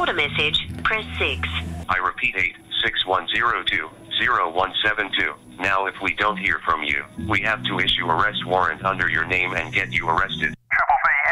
record a message, press 6. I repeat 861020172. Now if we don't hear from you, we have to issue arrest warrant under your name and get you arrested.